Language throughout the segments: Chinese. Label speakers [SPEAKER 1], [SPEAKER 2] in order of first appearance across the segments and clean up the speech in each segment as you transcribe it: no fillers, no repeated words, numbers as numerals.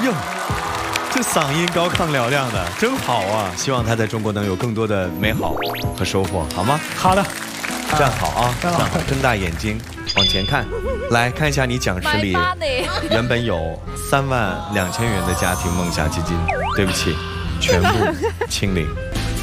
[SPEAKER 1] 哟，这嗓音高亢嘹亮的，真好啊！希望他在中国能有更多的美好和收获，好吗？
[SPEAKER 2] 好的，
[SPEAKER 1] 站好啊，站好，睁大眼睛往前看，来看一下你讲师里原本有32000元的家庭梦想基金，对不起，全部清零。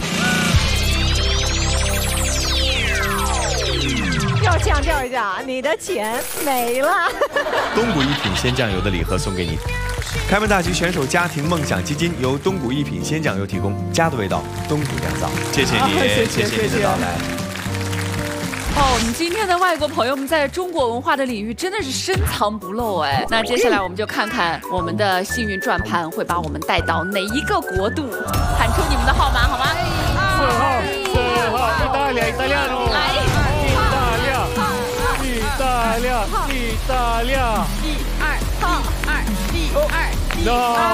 [SPEAKER 3] 要强调一下，你的钱没了。
[SPEAKER 1] 东谷一品鲜酱油的礼盒送给你。开门大吉选手家庭梦想基金由东谷一品鲜酱油提供，家的味道，东谷酿造。谢谢你，谢谢你的到来。
[SPEAKER 4] 哦，我们今天的外国朋友们在中国文化的领域真的是深藏不露哎。那接下来我们就看看我们的幸运转盘会把我们带到哪一个国度，喊出你们的号码好吗
[SPEAKER 2] ？4号，意大利，意大利哦。
[SPEAKER 4] 来，
[SPEAKER 2] 意大利，意大利。1、2、2、1、2、1、2。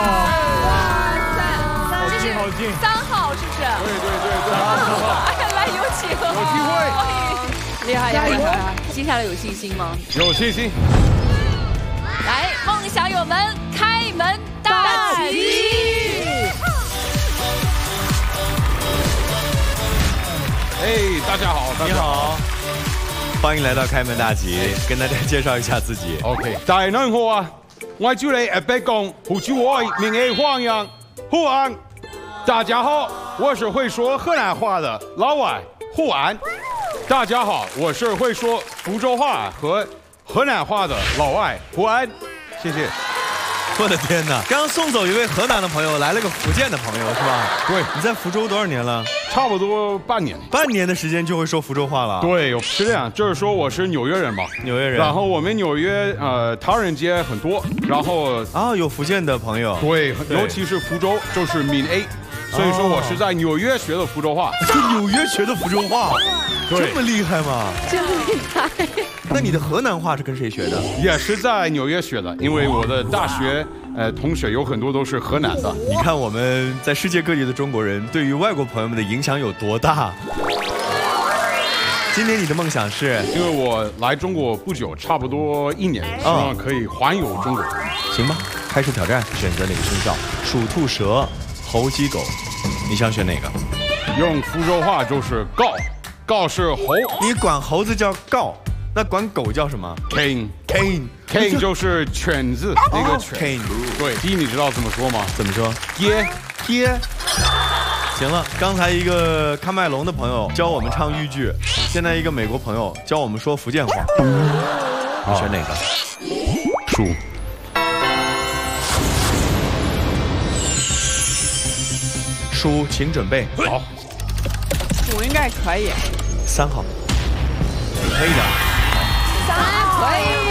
[SPEAKER 2] 好近好近。
[SPEAKER 4] 3号是不是？
[SPEAKER 2] 对。
[SPEAKER 4] 哎，来有请。
[SPEAKER 2] 有机会。
[SPEAKER 4] 厉害呀！厉害！接下来有信心吗？
[SPEAKER 2] 有信心。
[SPEAKER 4] 来，梦想友们，开门大吉！
[SPEAKER 2] 哎，大家好，
[SPEAKER 1] 你好，歡迎來到開門大吉，跟大家介紹一下自己。
[SPEAKER 2] OK， 大家好啊，我係朱莉阿伯公，胡志偉，名係黃洋，胡安。大家好，我是會說河南話的老外胡安。大家好，我是會說福州話和河南話的老外胡安，謝謝。
[SPEAKER 1] 我的天哪！剛剛送走一位河南的朋友，來了個福建的朋友，是吧？
[SPEAKER 2] 對。
[SPEAKER 1] 你在福州多少年了？
[SPEAKER 2] 差不多半年。
[SPEAKER 1] 半年的時間就會說福州話了？
[SPEAKER 2] 對，是這樣，就是說我是紐約人嘛。
[SPEAKER 1] 紐約人。然
[SPEAKER 2] 後我們紐約唐人街很多，然後
[SPEAKER 1] 有福建的朋友。
[SPEAKER 2] 對，尤其是福州，就是閩 A。所以說我是在紐約學的福州話。
[SPEAKER 1] 在紐約學的福州話？
[SPEAKER 2] 對。
[SPEAKER 1] 這麼厲害嗎？
[SPEAKER 3] 真厲害。
[SPEAKER 1] 那你的河南話是跟誰學的？
[SPEAKER 2] 也是在紐約學的，因為我的大學同學有很多都是河南的。
[SPEAKER 1] 你看我們在世界各地的中國人對於外國朋友們的影響有多大？今年你的夢想是？
[SPEAKER 2] 因為我來中國不久，差不多1年，希望可以環遊中國。
[SPEAKER 1] 行吧，開始挑戰，選擇哪個生肖？鼠、兔、蛇、猴、雞、狗，你想選哪個？
[SPEAKER 2] 用福州話就是告，告是猴。
[SPEAKER 1] 你管猴子叫告，那管狗叫什麼 ？Cane
[SPEAKER 2] 就是犬字，那個犬。對，雞你知道怎麼說嗎？
[SPEAKER 1] 怎麼說？耶。行了，剛才一個喀麥隆的朋友教我們唱豫劇，現在一個美國朋友教我們說福建話。你選哪個？
[SPEAKER 2] 鼠。
[SPEAKER 1] 鼠，請準備。
[SPEAKER 2] 好。
[SPEAKER 3] 鼠應該可以。
[SPEAKER 1] 3號，你可以的。
[SPEAKER 3] 3可以。